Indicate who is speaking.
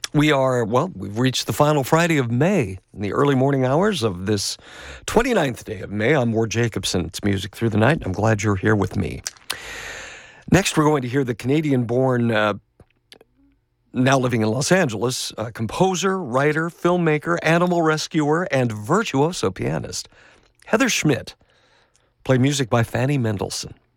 Speaker 1: We've reached the final Friday of May, in the early morning hours of this 29th day of May. I'm Ward Jacobson. It's Music Through the Night. I'm glad you're here with me. Next, we're going to hear the Canadian-born, now living in Los Angeles, composer, writer, filmmaker, animal rescuer, and virtuoso pianist, Heather Schmidt, play music by Fanny Mendelssohn.